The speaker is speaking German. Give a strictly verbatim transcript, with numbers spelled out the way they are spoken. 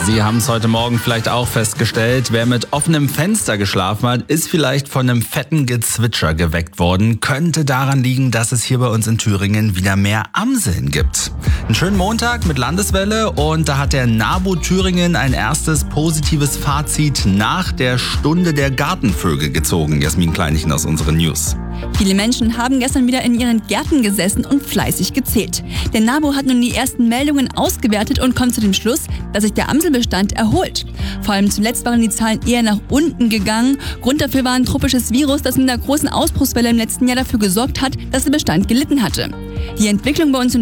Sie haben es heute Morgen vielleicht auch festgestellt. Wer mit offenem Fenster geschlafen hat, ist vielleicht von einem fetten Gezwitscher geweckt worden. Könnte daran liegen, dass es hier bei uns in Thüringen wieder mehr Amseln gibt. Einen schönen Montag mit Landeswelle und da hat der NABU Thüringen ein erstes positives Fazit nach der Stunde der Gartenvögel gezogen. Jasmin Kleinichen aus unseren News. Viele Menschen haben gestern wieder in ihren Gärten gesessen und fleißig gezählt. Der NABU hat nun die ersten Meldungen ausgewertet und kommt zu dem Schluss, dass sich der Amselbestand erholt. Vor allem zuletzt waren die Zahlen eher nach unten gegangen. Grund dafür war ein tropisches Virus, das mit einer großen Ausbruchswelle im letzten Jahr dafür gesorgt hat, dass der Bestand gelitten hatte. Die Entwicklung bei uns in